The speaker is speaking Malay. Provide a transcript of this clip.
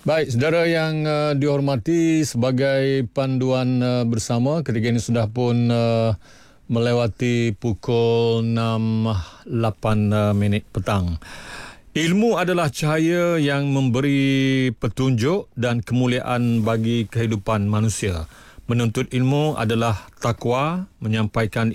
Baik, saudara yang dihormati, sebagai panduan bersama, ketika ini sudah pun melewati pukul 6.08 minit petang. Ilmu adalah cahaya yang memberi petunjuk dan kemuliaan bagi kehidupan manusia. Menuntut ilmu adalah takwa, menyampaikan